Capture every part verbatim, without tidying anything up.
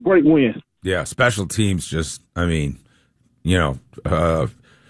great win. Yeah, special teams just, I mean, you know, uh,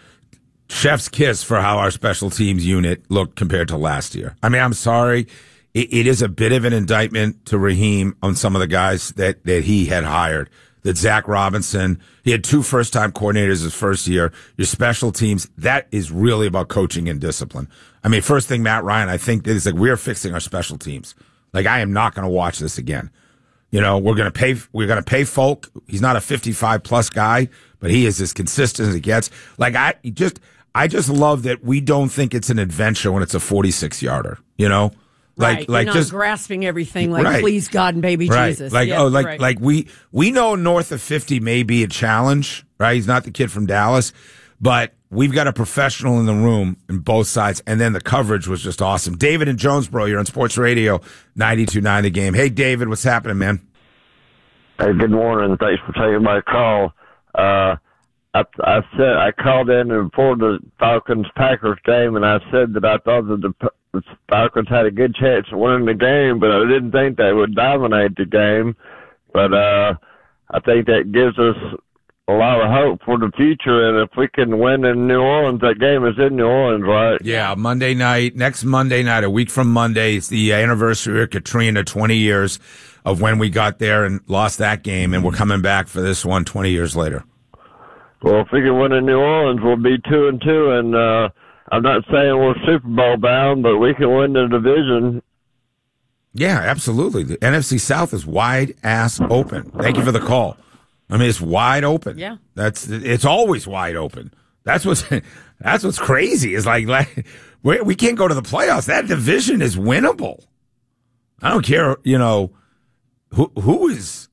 chef's kiss for how our special teams unit looked compared to last year. I mean, I'm sorry. It, it is a bit of an indictment to Raheem on some of the guys that, that he had hired. That Zach Robinson, he had two first-time coordinators his first year. Your special teams, that is really about coaching and discipline. I mean, first thing, Matt Ryan, I think is like, we are fixing our special teams. Like, I am not going to watch this again. You know, we're going to pay, we're going to pay Folk. He's not a fifty-five plus guy, but he is as consistent as it gets. Like, I just, I just love that we don't think it's an adventure when it's a forty-six yarder, you know? Like, right. like You're not just grasping everything like, right. please God and baby right. Jesus. Like, yeah, oh, like, right. like we, we know north of fifty may be a challenge, right? He's not the kid from Dallas, but we've got a professional in the room in both sides. And then the coverage was just awesome. David in Jonesboro, you're on Sports Radio ninety-two point nine The Game. Hey, David, what's happening, man? Hey, good morning. Thanks for taking my call. Uh, I, I said I called in before the Falcons Packers game, and I said that I thought that the, the Falcons had a good chance of winning the game, but I didn't think they would dominate the game. But uh, I think that gives us a lot of hope for the future, and if we can win in New Orleans, that game is in New Orleans, right? Yeah, Monday night, next Monday night, a week from Monday, it's the anniversary of Katrina, twenty years of when we got there and lost that game, and we're coming back for this one twenty years later. Well, if we can win in New Orleans, we'll be two and two, and uh, I'm not saying we're Super Bowl bound, but we can win the division. Yeah, absolutely. The N F C South is wide ass open. Thank you for the call. I mean, it's wide open. Yeah, that's it's always wide open. That's what's that's what's crazy. Is like, like we we can't go to the playoffs. That division is winnable. I don't care, you know, who who is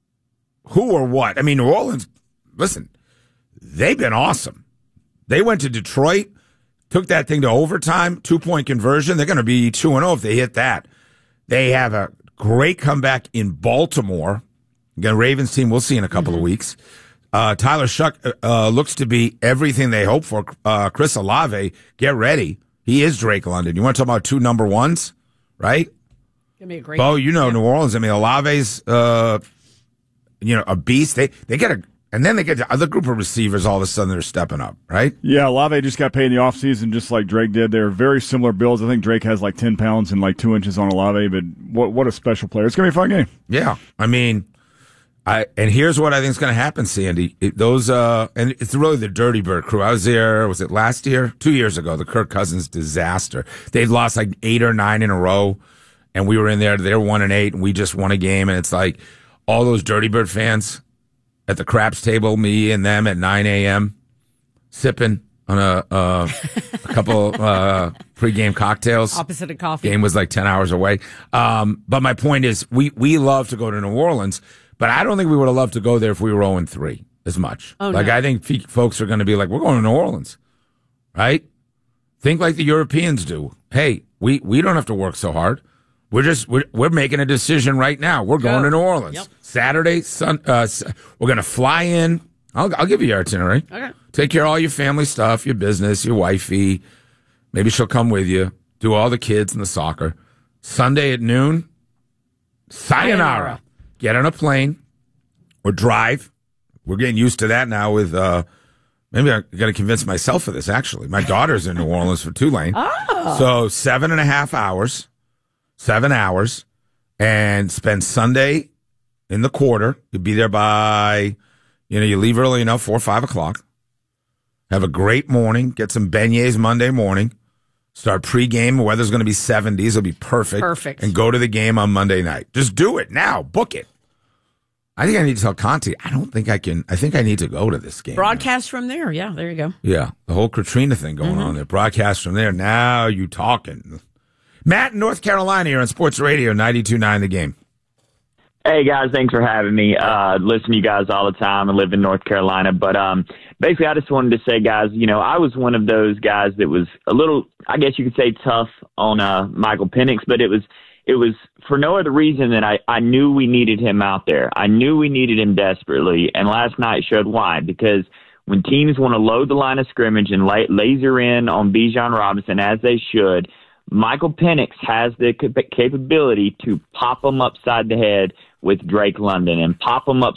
who or what. I mean, New Orleans. Listen, they've been awesome. They went to Detroit, took that thing to overtime, two point conversion. They're going to be two and zero if they hit that. They have a great comeback in Baltimore. Again, Ravens team, we'll see in a couple mm-hmm. of weeks. Uh, Tyler Shuck uh, looks to be everything they hope for. Uh, Chris Olave, get ready. He is Drake London. You want to talk about two number ones, right? Give me a great. Bo, you know yeah. New Orleans. I mean, Olave's, uh, you know, a beast. They they get a, and then they get the other group of receivers. All of a sudden, they're stepping up, right? Yeah, Olave just got paid in the offseason just like Drake did. They're very similar builds. I think Drake has like ten pounds and like two inches on Olave, but what what a special player. It's going to be a fun game. Yeah, I mean. I, and here's what I think is going to happen, Sandy. It, those, uh, and it's really the Dirty Bird crew. I was there, was it last year? Two years ago, the Kirk Cousins disaster. They'd lost like eight or nine in a row, and we were in there. They were one and eight, and we just won a game. And it's like all those Dirty Bird fans at the craps table, me and them at nine a.m., sipping on a, uh, a couple uh, pregame cocktails. Opposite of coffee. Game was like ten hours away. Um, but my point is, we, we love to go to New Orleans. But I don't think we would have loved to go there if we were oh and three as much. Oh, like, no. I think folks are going to be like, we're going to New Orleans, right? Think like the Europeans do. Hey, we, we don't have to work so hard. We're just, we're, we're making a decision right now. We're going Go. to New Orleans. Yep. Saturday, sun, uh, we're going to fly in. I'll, I'll give you your itinerary. Okay. Take care of all your family stuff, your business, your wifey. Maybe she'll come with you. Do all the kids and the soccer. Sunday at noon, sayonara. sayonara. Get on a plane or drive. We're getting used to that now with, uh, maybe I got to convince myself of this, actually. My daughter's in New Orleans for Tulane. Oh. So seven and a half hours, seven hours, and spend Sunday in the quarter. You'll be there by, you know, you leave early enough, four or five o'clock. Have a great morning. Get some beignets Monday morning. Start pregame. The weather's going to be seventies. It'll be perfect. Perfect. And go to the game on Monday night. Just do it now. Book it. I think I need to tell Conti. I don't think I can. I think I need to go to this game. Broadcast now. From there. Yeah, there you go. Yeah, the whole Katrina thing going mm-hmm. on there. Broadcast from there. Now you talking. Matt in North Carolina here on Sports Radio ninety-two point nine The Game. Hey, guys, thanks for having me. Uh, listen to you guys all the time. I live in North Carolina. But um, basically, I just wanted to say, guys, you know, I was one of those guys that was a little, I guess you could say, tough on uh, Michael Penix. But it was it was for no other reason than I, I knew we needed him out there. I knew we needed him desperately. And last night showed why. Because when teams want to load the line of scrimmage and la- laser in on Bijan Robinson, as they should, Michael Penix has the capability to pop them upside the head with Drake London and pop him up